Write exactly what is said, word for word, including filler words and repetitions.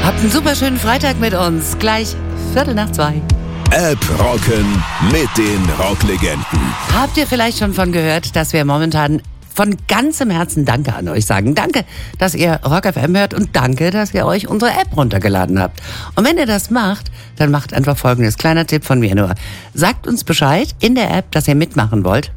Habt einen super schönen Freitag mit uns. Gleich Viertel nach zwei. App rocken mit den Rocklegenden. Habt ihr vielleicht schon von gehört, dass wir momentan von ganzem Herzen Danke an euch sagen. Danke, dass ihr Rock F M hört und danke, dass ihr euch unsere App runtergeladen habt. Und wenn ihr das macht, dann macht einfach Folgendes. Kleiner Tipp von mir nur. Sagt uns Bescheid in der App, dass ihr mitmachen wollt.